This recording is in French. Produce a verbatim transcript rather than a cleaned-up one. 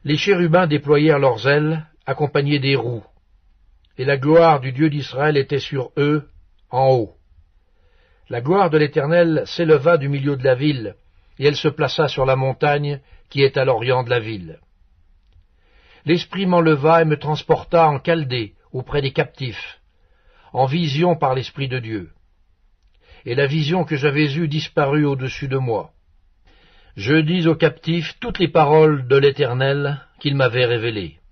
Les chérubins déployèrent leurs ailes, accompagnés des roues, et la gloire du Dieu d'Israël était sur eux, en haut. La gloire de l'Éternel s'éleva du milieu de la ville, et elle se plaça sur la montagne qui est à l'orient de la ville. L'Esprit m'enleva et me transporta en Chaldée, auprès des captifs, en vision par l'Esprit de Dieu. Et la vision que j'avais eue disparut au-dessus de moi. Je dis aux captifs toutes les paroles de l'Éternel qu'il m'avait révélées.